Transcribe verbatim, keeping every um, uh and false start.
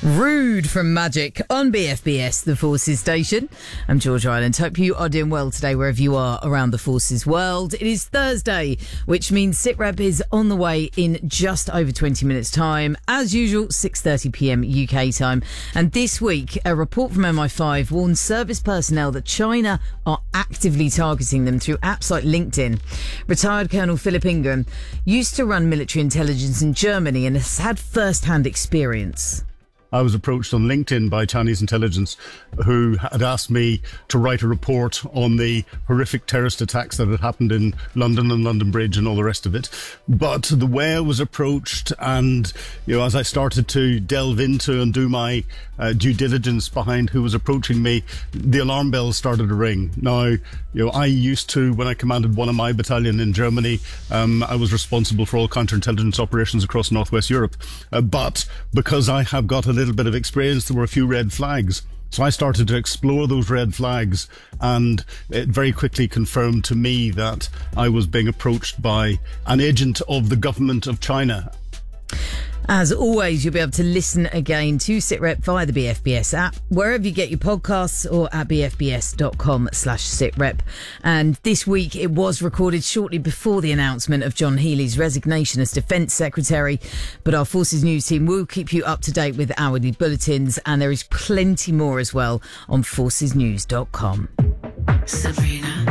Rude from Magic on B F B S, the Forces Station. I'm George Ireland. Hope you are doing well today wherever you are around the Forces world. It is Thursday, which means SITREP is on the way in just over twenty minutes time. As usual, six thirty p.m. U K time. And this week, a report from M I five warns service personnel that China are actively targeting them through apps like LinkedIn. Retired Colonel Philip Ingham used to run military intelligence in Germany and has had first-hand experience. I was approached on LinkedIn by Chinese intelligence who had asked me to write a report on the horrific terrorist attacks that had happened in London and London Bridge and all the rest of it. But the way I was approached and, you know, as I started to delve into and do my uh, due diligence behind who was approaching me, the alarm bells started to ring. Now, you know, I used to, when I commanded one of my battalion in Germany, um, I was responsible for all counterintelligence operations across Northwest Europe. Uh, but because I have got a little bit of experience, there were a few red flags. So I started to explore those red flags, and it very quickly confirmed to me that I was being approached by an agent of the government of China. As always, you'll be able to listen again to SITREP via the B F B S app, wherever you get your podcasts, or at bfbs.com slash SITREP. And this week, it was recorded shortly before the announcement of John Healey's resignation as Defence Secretary. But our Forces News team will keep you up to date with hourly bulletins, and there is plenty more as well on forces news dot com. Sabrina.